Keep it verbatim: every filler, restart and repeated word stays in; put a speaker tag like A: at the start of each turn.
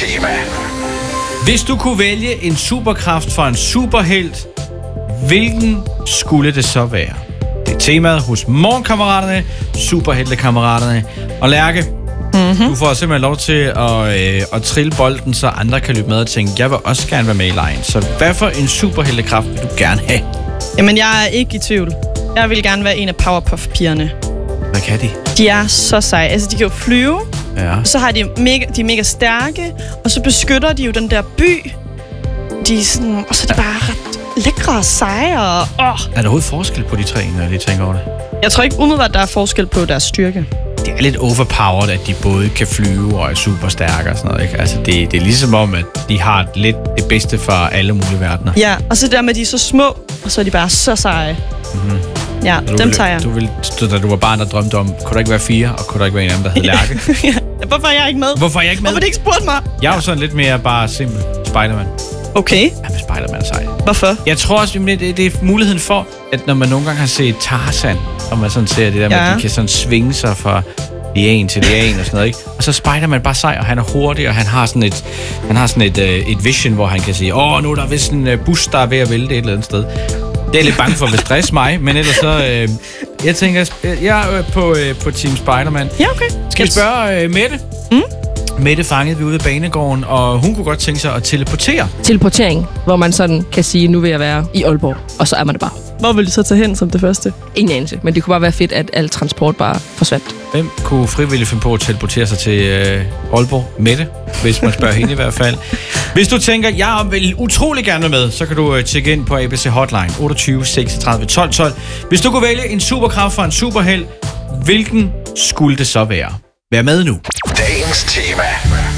A: tema.
B: Hvis du kunne vælge en superkraft for en superhelt, hvilken skulle det så være? Det er temaet hos Morgenkammeraterne, Superheltekammeraterne. Og Lærke, mm-hmm. du får simpelthen lov til at, øh, at trille bolden, så andre kan løbe med og tænke, jeg vil også gerne være med i lejen. Så hvad for en superheltekraft vil du gerne have?
C: Jamen, jeg er ikke i tvivl. Jeg vil gerne være en af Powerpuff-pigerne.
B: Hvad kan de?
C: De er så seje. Altså, de kan jo flyve.
B: Ja.
C: Og så har de mega, de er mega stærke. Og så beskytter de jo den der by. De er sådan, og så er de bare ret lækre og seje. Og, åh.
B: Er der overhovedet forskel på de tre, når jeg lige tænker over det?
C: Jeg tror ikke umiddelbart, der er forskel på deres styrke.
B: Det er lidt overpowered, at de både kan flyve og er super stærke og sådan noget, ikke? Altså, det, det er ligesom om, at de har lidt det bedste fra alle mulige verdener.
C: Ja, og så der med, at de er så små, og så er de bare så seje. Mm-hmm. Ja, dem
B: ville,
C: tager jeg.
B: Du ville, da du var barn, der drømte om, kunne der ikke være fire, og kunne der ikke være en af dem, der hed Lærke?
C: Ja. Hvorfor er jeg ikke med?
B: Hvorfor er jeg ikke med?
C: Hvorfor det ikke spurgt mig?
B: Jeg er jo sådan lidt mere bare simpel Spider-Man.
C: Okay.
B: Jamen, Spider-Man er sej.
C: Hvorfor?
B: Jeg tror også, det, det, det er muligheden for, at når man nogle gange har set Tarzan, og man sådan ser det der med, ja. at de kan sådan svinge sig fra det ene til det ene og sådan noget, ikke? Og så Spider-Man bare sej, og han er hurtig, og han har sådan et, han har sådan et, et vision, hvor han kan sige, åh, nu er der vist en bus, der er ved at vælte et eller andet sted. Det er lidt bange for at stresse mig, men ellers så... Øh, jeg tænker, jeg er på, øh, på Team Spider-Man.
C: Ja, okay.
B: Skal vi spørge øh, Mette? Mm? Mette fangede vi ude af banegården, og hun kunne godt tænke sig at teleportere.
D: Teleportering, hvor man sådan kan sige, nu vil jeg være i Aalborg, og så er man det bare.
C: Hvor vil du så tage hen som det første?
D: Ingen anelse, men det kunne bare være fedt, at al transport bare forsvandt.
B: Hvem kunne frivilligt finde på at teleportere sig til øh, Aalborg? Mette, hvis man spørger hende i hvert fald. Hvis du tænker, jeg vil utrolig gerne være med, så kan du øh, tjekke ind på A B C Hotline otteogtyve seksogtredive tolv tolv. Hvis du kunne vælge en superkraft for en superheld, hvilken skulle det så være? Vær med nu.
A: Dagens tema.